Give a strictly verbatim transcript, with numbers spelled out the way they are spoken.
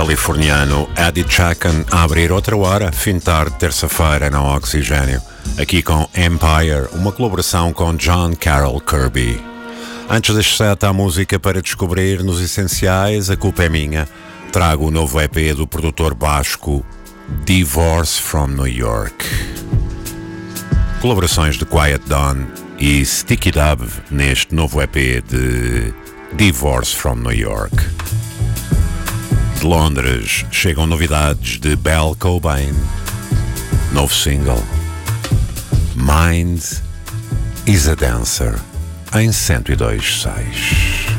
californiano Eddie Chacan a abrir outra hora, fim de tarde, terça-feira, na Oxigênio, aqui com Empire, uma colaboração com John Carroll Kirby. Antes das sete, há música para descobrir nos essenciais, a culpa é minha. Trago o novo E P do produtor basco Divorce from New York. Colaborações de Quiet Dawn e Sticky Dub neste novo E P de Divorce from New York. De Londres chegam novidades de Belle Cobain. Novo single Mind is a Dancer em cento e dois ponto seis.